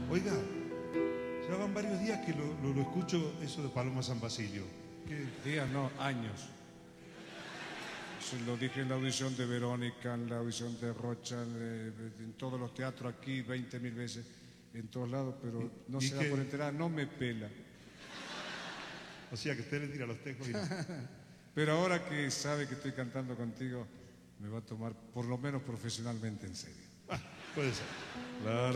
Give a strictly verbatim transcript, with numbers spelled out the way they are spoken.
Oiga, ya van varios días que lo, lo, lo escucho eso de Paloma San Basilio. ¿Qué? Días, no, años. Se lo dije en la audición de Verónica, en la audición de Rocha, en, en todos los teatros aquí, veinte mil veces, en todos lados, pero no se da por enterar, no me pela. O sea que usted le tira los tejos y no. Pero ahora que sabe que estoy cantando contigo, me va a tomar por lo menos profesionalmente en serio. Ah, puede ser. La